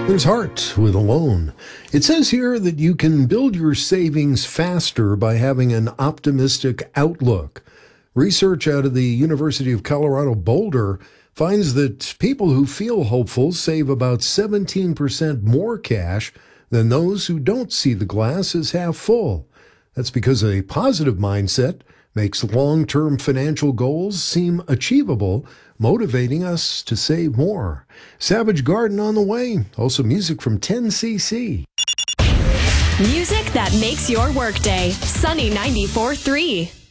There's Hart with Alone. It says here that you can build your savings faster by having an optimistic outlook. Research out of the University of Colorado Boulder finds that people who feel hopeful save about 17% more cash than those who don't see the glass as half full. That's because a positive mindset makes long-term financial goals seem achievable, motivating us to save more. Savage Garden on the way. Also music from 10cc. Music that makes your workday. Sunny 94.3.